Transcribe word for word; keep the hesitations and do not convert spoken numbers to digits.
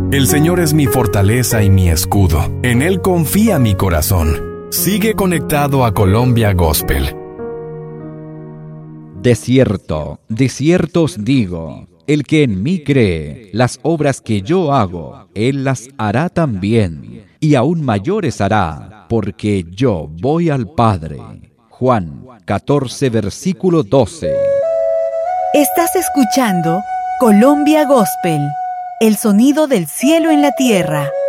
El Señor es mi fortaleza y mi escudo. En Él confía mi corazón. Sigue conectado a Colombia Gospel. De cierto, de cierto os digo, el que en mí cree, las obras que yo hago, él las hará también, y aún mayores hará, porque yo voy al Padre. Juan catorce, versículo doce. Estás escuchando Colombia Gospel, el sonido del cielo en la tierra.